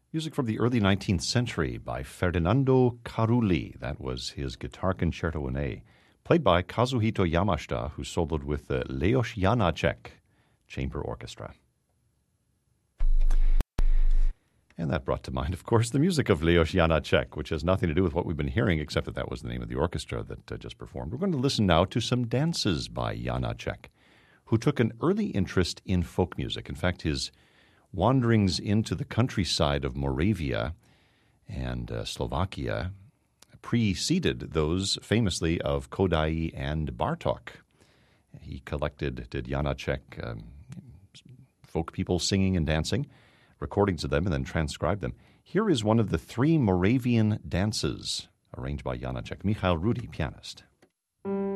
Music from the early 19th century by Ferdinando Carulli. That was his Guitar Concerto in A, played by Kazuhito Yamashita, who soloed with the Leos Janáček Chamber Orchestra. And that brought to mind, of course, the music of Leos Janáček, which has nothing to do with what we've been hearing, except that that was the name of the orchestra that just performed. We're going to listen now to some dances by Janáček, who took an early interest in folk music. In fact, his wanderings into the countryside of Moravia and Slovakia preceded those famously of Kodály and Bartók. He did Janáček, folk people singing and dancing, recordings of them, and then transcribed them. Here is one of the 3 Moravian dances arranged by Janáček. Michal Rudy, pianist.